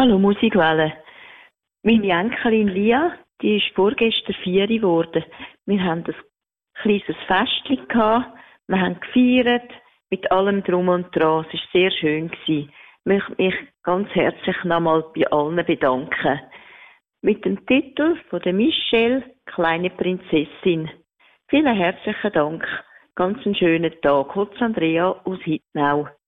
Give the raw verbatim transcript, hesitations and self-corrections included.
Hallo Musikwelle. Meine Enkelin Lia, die ist vorgestern vier geworden. Wir haben ein kleines Festchen gehabt, wir haben gefeiert, mit allem Drum und Dran. Es war sehr schön. Ich möchte mich ganz herzlich nochmal bei allen bedanken. Mit dem Titel von der Michelle, Kleine Prinzessin. Vielen herzlichen Dank. Ganz einen schönen Tag. Holz Andrea aus Hittnau.